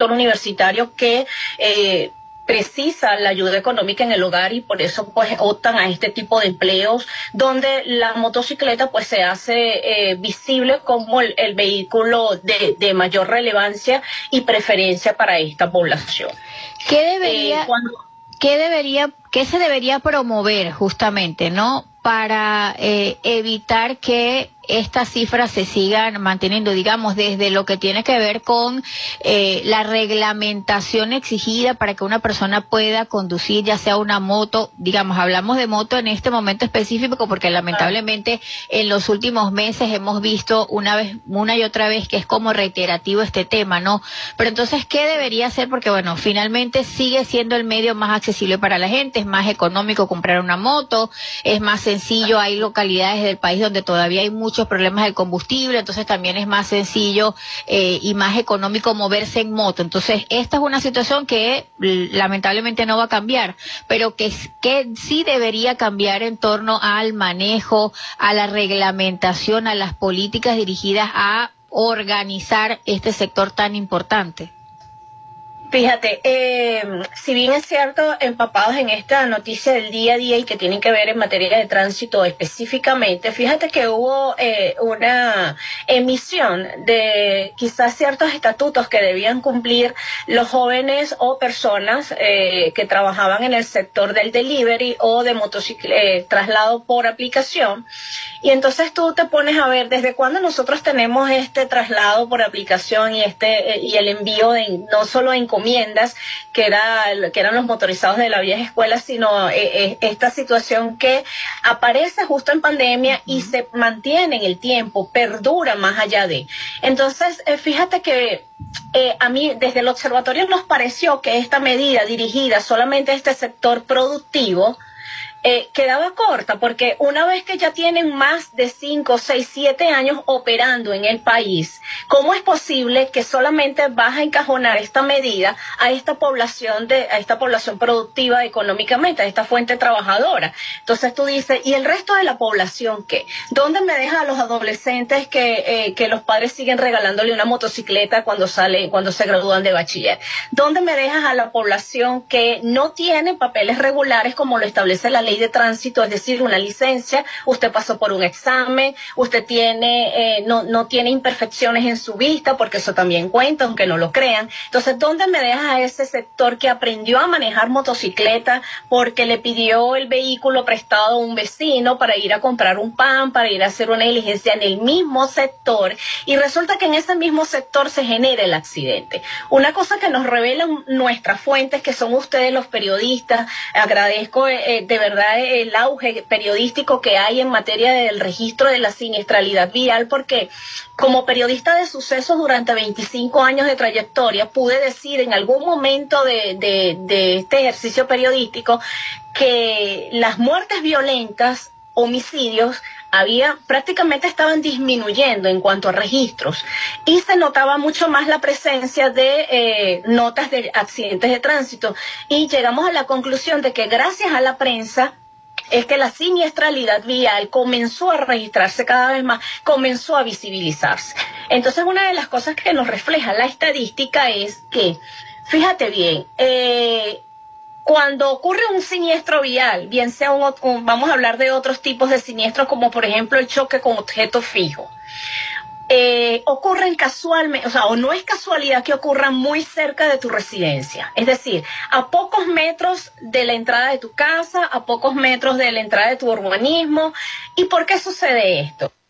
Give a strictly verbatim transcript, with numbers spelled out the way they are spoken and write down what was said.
sector universitario que eh, precisa la ayuda económica en el hogar y por eso pues optan a este tipo de empleos donde la motocicleta pues se hace eh, visible como el, el vehículo de, de mayor relevancia y preferencia para esta población. ¿Qué debería, eh, cuando... qué debería, qué se debería promover justamente, ¿no? Para eh, evitar que estas cifras se sigan manteniendo, digamos, desde lo que tiene que ver con eh, la reglamentación exigida para que una persona pueda conducir, ya sea una moto, digamos, hablamos de moto en este momento específico porque lamentablemente en los últimos meses hemos visto una vez, una y otra vez que es como reiterativo este tema, ¿no? Pero entonces, ¿qué debería hacer? Porque, bueno, finalmente sigue siendo el medio más accesible para la gente, es más económico comprar una moto, es más sencillo, hay localidades del país donde todavía hay muchos problemas del combustible, entonces también es más sencillo eh, y más económico moverse en moto. Entonces, esta es una situación que lamentablemente no va a cambiar, pero que, que sí debería cambiar en torno al manejo, a la reglamentación, a las políticas dirigidas a organizar este sector tan importante. Fíjate, eh, si bien es cierto, empapados en esta noticia del día a día y que tienen que ver en materia de tránsito específicamente, fíjate que hubo eh, una emisión de quizás ciertos estatutos que debían cumplir los jóvenes o personas eh, que trabajaban en el sector del delivery o de motocicleta, eh, traslado por aplicación. Y entonces tú te pones a ver desde cuándo nosotros tenemos este traslado por aplicación y este eh, y el envío de no solo en encomiendas, que, era, que eran los motorizados de la vieja escuela, sino eh, eh, esta situación que aparece justo en pandemia y se mantiene en el tiempo, perdura más allá de. Entonces, eh, fíjate que eh, a mí desde el observatorio nos pareció que esta medida dirigida solamente a este sector productivo Eh, quedaba corta, porque una vez que ya tienen más de cinco, seis, siete años operando en el país, ¿cómo es posible que solamente vas a encajonar esta medida a esta población de, a esta población productiva económicamente, a esta fuente trabajadora? Entonces tú dices, ¿y el resto de la población qué? ¿Dónde me dejas a los adolescentes que, eh, que los padres siguen regalándole una motocicleta cuando sale, cuando se gradúan de bachiller? ¿Dónde me dejas a la población que no tiene papeles regulares como lo establece la ley de tránsito, es decir, una licencia, usted pasó por un examen, usted tiene eh, no, no tiene imperfecciones en su vista, porque eso también cuenta, aunque no lo crean? Entonces, ¿dónde me deja a ese sector que aprendió a manejar motocicleta porque le pidió el vehículo prestado a un vecino para ir a comprar un pan, para ir a hacer una diligencia en el mismo sector, y resulta que en ese mismo sector se genera el accidente? Una cosa que nos revelan nuestras fuentes, que son ustedes los periodistas, agradezco eh, de verdad el auge periodístico que hay en materia del registro de la siniestralidad vial, porque como periodista de sucesos durante veinticinco años de trayectoria pude decir en algún momento de, de, de este ejercicio periodístico que las muertes violentas, homicidios, había prácticamente estaban disminuyendo en cuanto a registros, y se notaba mucho más la presencia de eh, notas de accidentes de tránsito, y llegamos a la conclusión de que gracias a la prensa es que la siniestralidad vial comenzó a registrarse cada vez más, comenzó a visibilizarse. Entonces, una de las cosas que nos refleja la estadística es que, fíjate bien, eh, cuando ocurre un siniestro vial, bien sea un, un, vamos a hablar de otros tipos de siniestros, como por ejemplo el choque con objeto fijo, eh, ocurren casualmente, o sea, o no es casualidad que ocurran muy cerca de tu residencia, es decir, a pocos metros de la entrada de tu casa, a pocos metros de la entrada de tu urbanismo. ¿Y por qué sucede esto?